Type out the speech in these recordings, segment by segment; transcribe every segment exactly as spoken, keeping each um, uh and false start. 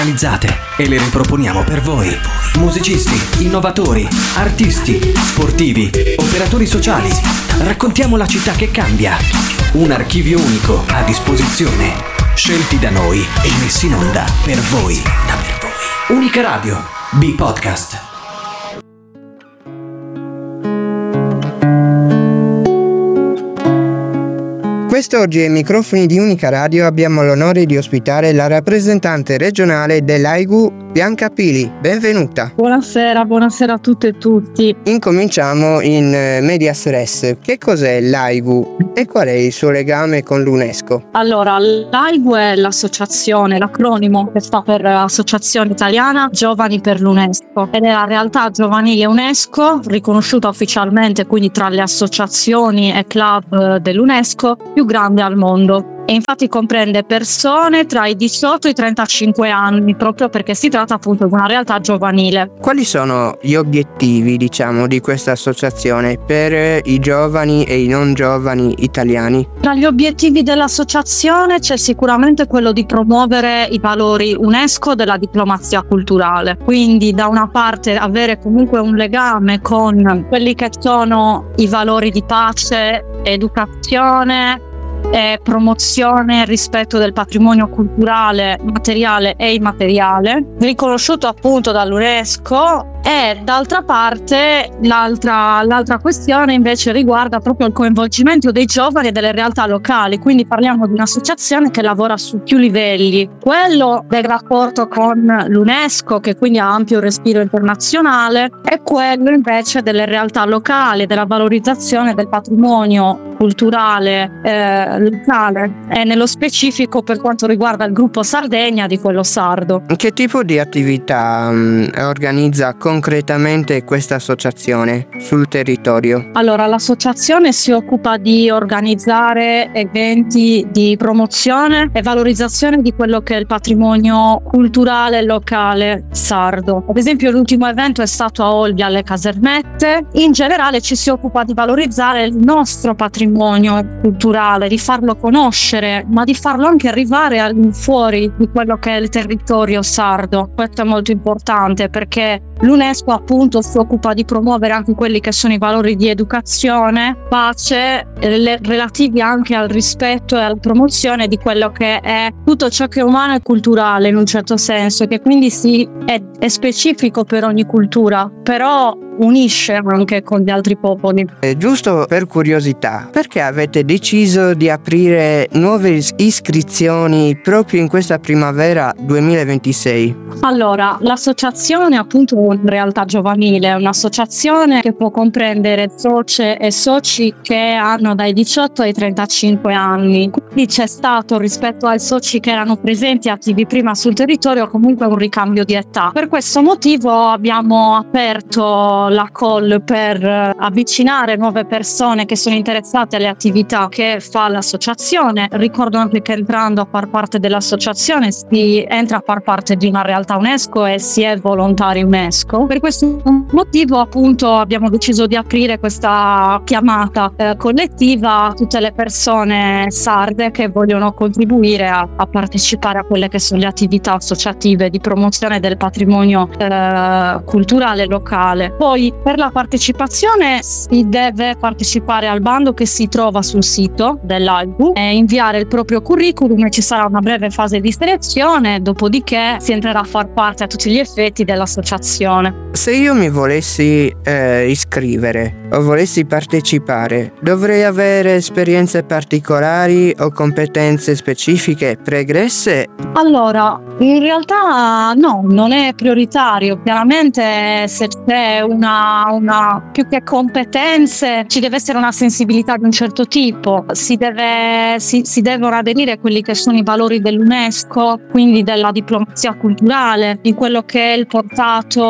Realizzate e le riproponiamo per voi. Musicisti, innovatori, artisti, sportivi, operatori sociali. Raccontiamo la città che cambia. Un archivio unico a disposizione. Scelti da noi e messi in onda per voi. Da per voi. Unica Radio. B-Podcast. Quest'oggi ai microfoni di Unica Radio abbiamo l'onore di ospitare la rappresentante regionale dell'A I G U, Bianca Pili. Benvenuta. Buonasera, buonasera a tutte e tutti. Incominciamo in medias res. Che cos'è l'A I G U e qual è il suo legame con l'UNESCO? Allora, l'A I G U è l'associazione, l'acronimo che sta per Associazione Italiana Giovani per l'UNESCO ed è la realtà giovanile UNESCO riconosciuta ufficialmente, quindi tra le associazioni e club dell'UNESCO, più grande al mondo. E infatti comprende persone tra i diciotto e i trentacinque anni, proprio perché si tratta appunto di una realtà giovanile. Quali sono gli obiettivi, diciamo, di questa associazione per i giovani e i non giovani italiani? Tra gli obiettivi dell'associazione c'è sicuramente quello di promuovere i valori UNESCO della diplomazia culturale. Quindi da una parte avere comunque un legame con quelli che sono i valori di pace, educazione, e promozione e rispetto del patrimonio culturale materiale e immateriale riconosciuto appunto dall'UNESCO, e d'altra parte l'altra, l'altra questione invece riguarda proprio il coinvolgimento dei giovani e delle realtà locali. Quindi parliamo di un'associazione che lavora su più livelli, quello del rapporto con l'UNESCO, che quindi ha ampio respiro internazionale, e quello invece delle realtà locali, della valorizzazione del patrimonio culturale eh, locale, e nello specifico per quanto riguarda il gruppo Sardegna di quello sardo. Che tipo di attività um, organizza concretamente questa associazione sul territorio? Allora, l'associazione si occupa di organizzare eventi di promozione e valorizzazione di quello che è il patrimonio culturale locale sardo. Ad esempio, l'ultimo evento è stato a Olbia alle Casermette. In generale ci si occupa di valorizzare il nostro patrimonio culturale, di farlo conoscere, ma di farlo anche arrivare al fuori di quello che è il territorio sardo. Questo è molto importante perché l'UNESCO appunto si occupa di promuovere anche quelli che sono i valori di educazione, pace, le, relativi anche al rispetto e alla promozione di quello che è tutto ciò che è umano e culturale in un certo senso, che quindi si, è, è specifico per ogni cultura, però unisce anche con gli altri popoli. Eh, giusto per curiosità, perché avete deciso di aprire nuove iscrizioni proprio in questa primavera duemilaventisei? Allora, l'associazione appunto è una realtà giovanile, è un'associazione che può comprendere socie e soci che hanno dai diciotto ai trentacinque anni. Quindi c'è stato, rispetto ai soci che erano presenti e attivi prima sul territorio, comunque un ricambio di età. Per questo motivo abbiamo aperto la call per avvicinare nuove persone che sono interessate alle attività che fa l'associazione. Ricordo anche che entrando a far parte dell'associazione si entra a far parte di una realtà UNESCO e si è volontari UNESCO. Per questo motivo appunto abbiamo deciso di aprire questa chiamata eh, collettiva a tutte le persone sarde che vogliono contribuire a, a partecipare a quelle che sono le attività associative di promozione del patrimonio eh, culturale locale. Poi per la partecipazione si deve partecipare al bando che si trova sul sito dell'A I G U e inviare il proprio curriculum, e ci sarà una breve fase di selezione, dopodiché si entrerà a far parte a tutti gli effetti dell'associazione. Se io mi volessi eh, iscrivere o volessi partecipare, dovrei avere esperienze particolari o competenze specifiche pregresse? Allora, in realtà no, non è prioritario. Chiaramente se c'è una, una più che competenze, ci deve essere una sensibilità di un certo tipo, si deve si, si devono aderire a quelli che sono i valori dell'UNESCO, quindi della diplomazia culturale, di quello che è il portato e l'importanza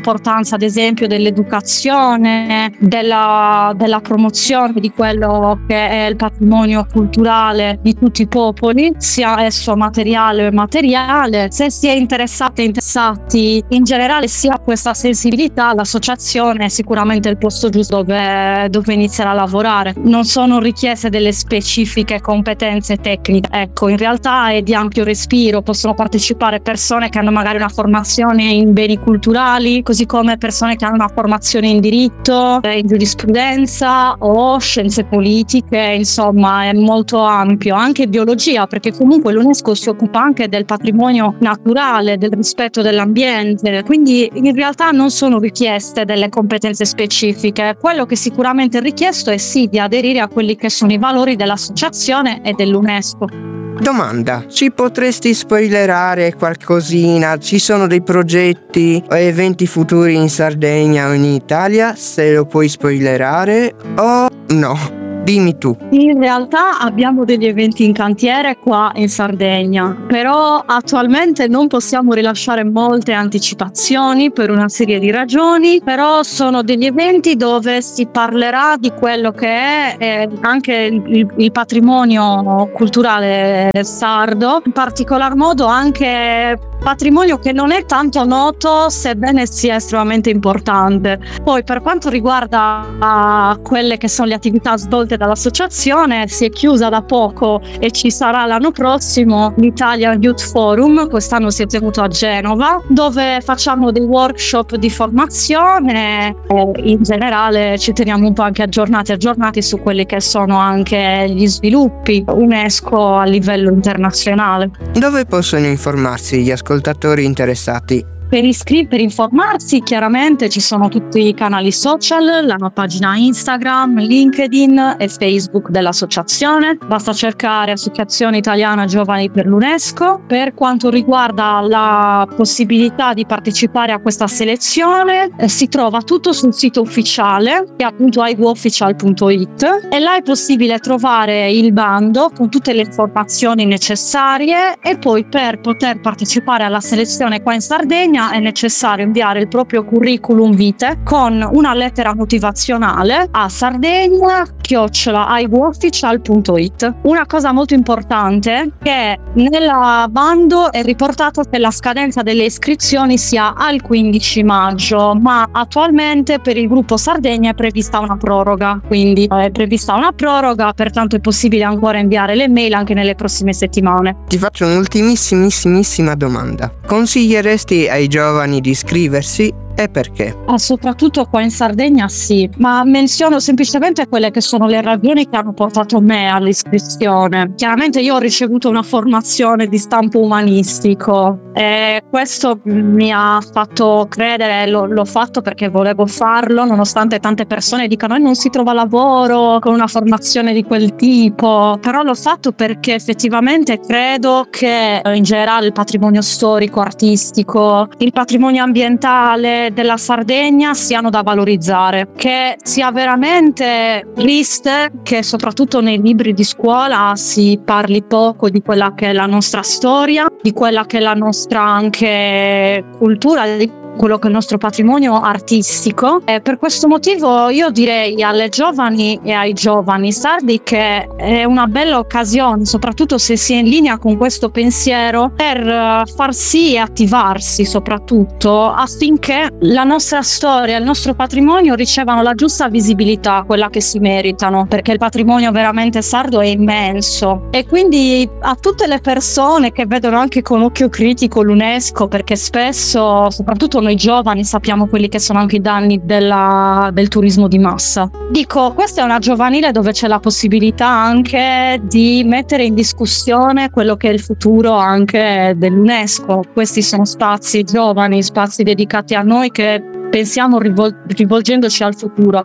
l'importanza ad esempio dell'educazione, della, della promozione di quello che è il patrimonio culturale di tutti i popoli, sia esso materiale o immateriale. Se si è interessati e interessati in generale sia a questa sensibilità, l'associazione è sicuramente il posto giusto dove, dove iniziare a lavorare. Non sono richieste delle specifiche competenze tecniche, ecco, in realtà è di ampio respiro, possono partecipare persone che hanno magari una formazione in beni culturali, così come persone che hanno una formazione in diritto, in giurisprudenza o scienze politiche, insomma è molto ampio, anche biologia, perché comunque l'UNESCO si occupa anche del patrimonio naturale, del rispetto dell'ambiente, quindi in realtà non sono richieste delle competenze specifiche. Quello che sicuramente è richiesto è sì di aderire a quelli che sono i valori dell'associazione e dell'UNESCO. Domanda, ci potresti spoilerare qualcosina? Ci sono dei progetti o eventi futuri in Sardegna o in Italia? Se lo puoi spoilerare o no? Dimmi tu. In realtà abbiamo degli eventi in cantiere qua in Sardegna, però attualmente non possiamo rilasciare molte anticipazioni per una serie di ragioni, però sono degli eventi dove si parlerà di quello che è eh, anche il, il patrimonio culturale sardo, in particolar modo anche patrimonio che non è tanto noto sebbene sia estremamente importante. Poi per quanto riguarda uh, quelle che sono le attività svolte dall'associazione, si è chiusa da poco e ci sarà l'anno prossimo l'Italia Youth Forum, quest'anno si è tenuto a Genova, dove facciamo dei workshop di formazione e in generale ci teniamo un po' anche aggiornati aggiornati su quelli che sono anche gli sviluppi UNESCO a livello internazionale. Dove possono informarsi gli ascoltatori interessati? Per iscriversi, per informarsi, chiaramente ci sono tutti i canali social, la pagina Instagram, LinkedIn e Facebook dell'associazione. Basta cercare Associazione Italiana Giovani per l'UNESCO. Per quanto riguarda la possibilità di partecipare a questa selezione, eh, si trova tutto sul sito ufficiale, che è appunto i w official punto i t, e là è possibile trovare il bando con tutte le informazioni necessarie, e poi per poter partecipare alla selezione qua in Sardegna è necessario inviare il proprio curriculum vitae con una lettera motivazionale a sardegna chiocciola i w official punto i t. Una cosa molto importante è che nel bando è riportato che la scadenza delle iscrizioni sia al quindici maggio, ma attualmente per il gruppo Sardegna è prevista una proroga, quindi è prevista una proroga, pertanto è possibile ancora inviare le mail anche nelle prossime settimane. Ti faccio un'ultimissimissima domanda. Consiglieresti ai giovani di iscriversi e perché? Ah, soprattutto qua in Sardegna sì, ma menziono semplicemente quelle che sono le ragioni che hanno portato me all'iscrizione. Chiaramente io ho ricevuto una formazione di stampo umanistico e questo mi ha fatto credere, lo, l'ho fatto perché volevo farlo, nonostante tante persone dicano che non si trova lavoro con una formazione di quel tipo, però l'ho fatto perché effettivamente credo che in generale il patrimonio storico, artistico, il patrimonio ambientale della Sardegna siano da valorizzare, che sia veramente triste che soprattutto nei libri di scuola si parli poco di quella che è la nostra storia, di quella che è la nostra anche cultura, di quello che è il nostro patrimonio artistico. E per questo motivo io direi alle giovani e ai giovani sardi che è una bella occasione, soprattutto se si è in linea con questo pensiero, per far sì e attivarsi soprattutto affinché la nostra storia e il nostro patrimonio ricevano la giusta visibilità, quella che si meritano, perché il patrimonio veramente sardo è immenso. E quindi a tutte le persone che vedono anche con occhio critico l'UNESCO, perché spesso soprattutto noi giovani sappiamo quelli che sono anche i danni della, del turismo di massa. Dico, questa è una giovanile dove c'è la possibilità anche di mettere in discussione quello che è il futuro anche dell'UNESCO. Questi sono spazi giovani, spazi dedicati a noi che pensiamo rivol- rivolgendoci al futuro.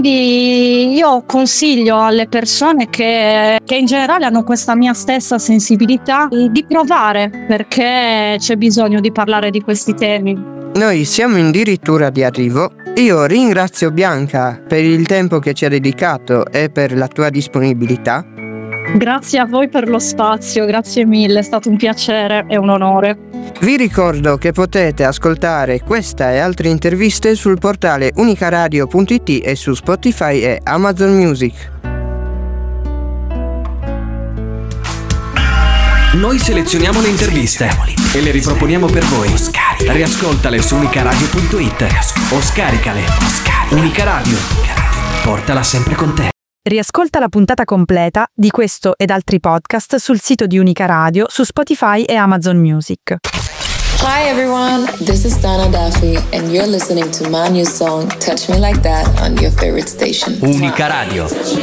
Quindi io consiglio alle persone che, che in generale hanno questa mia stessa sensibilità di provare, perché c'è bisogno di parlare di questi temi. Noi siamo addirittura di arrivo. Io ringrazio Bianca per il tempo che ci ha dedicato e per la tua disponibilità. Grazie a voi per lo spazio, grazie mille, è stato un piacere e un onore. Vi ricordo che potete ascoltare questa e altre interviste sul portale unicaradio punto it e su Spotify e Amazon Music. Noi selezioniamo le interviste e le riproponiamo per voi. Riascoltale su unicaradio punto it o scaricale. Unica Radio, portala sempre con te. Riascolta la puntata completa di questo ed altri podcast sul sito di Unica Radio, su Spotify e Amazon Music. Hi everyone, this is Dana Daffy and you're listening to my new song Touch Me Like That on your favorite station. Unica Radio.